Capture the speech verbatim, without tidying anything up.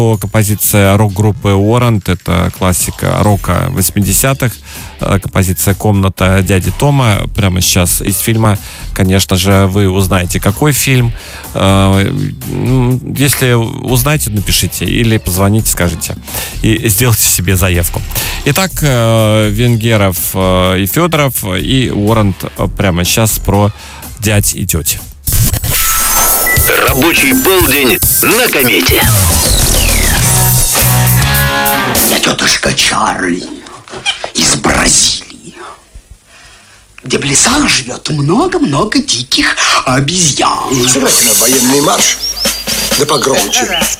Композиция рок-группы Warrant, это классика рока восьмидесятых. Композиция «Комната дяди Тома». Прямо сейчас из фильма, конечно же, вы узнаете, какой фильм. Если узнаете, напишите или позвоните, скажите. И сделайте себе заявку. Итак, Венгеров и Федоров и Warrant прямо сейчас про дядь и тети. Рабочий полдень на комете. Я тетушка Чарли из Бразилии, где в лесах живет много-много диких обезьян. Сыграйте на военный марш, да погромче.